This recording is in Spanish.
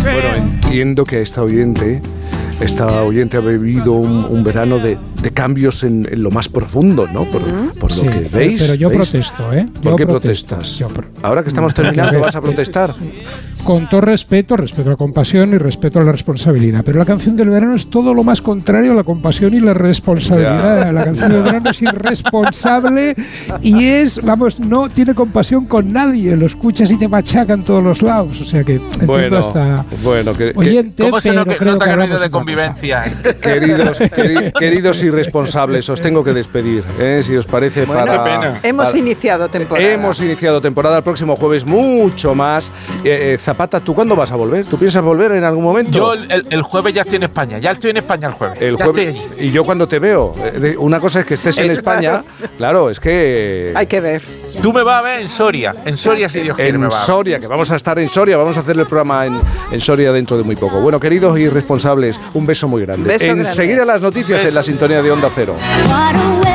Bueno, entiendo que esta oyente ha vivido un verano de cambios en lo más profundo, ¿no? Por lo que veis. Pero yo ¿veis? protesto, ¿eh? ¿Por qué protestas? Ahora que estamos terminando, ¿vas a protestar? Con todo respeto a la compasión y respeto a la responsabilidad. Pero la canción del verano es todo lo más contrario a la compasión y la responsabilidad. Ya. La canción del verano es irresponsable y no tiene compasión con nadie. Lo escuchas y te machacan todos los lados. O sea que entiendo hasta oyente, ¿cómo se nota que ha habido de convivencia? Queridos irresponsables, os tengo que despedir, si os parece. Hemos iniciado temporada. El próximo jueves mucho más. Zapata, ¿tú cuándo vas a volver? ¿Tú piensas volver en algún momento? Yo el jueves ya estoy en España. Ya estoy en España el jueves. Estoy allí. Y yo cuando te veo, una cosa es que estés en España, claro, es que... Hay que ver. Tú me vas a ver en Soria si Dios quiere. En Soria, que vamos a estar en Soria, vamos a hacer el programa en Soria dentro de muy poco. Bueno, queridos irresponsables, un beso muy grande. Enseguida las noticias en la sintonía de Onda Cero.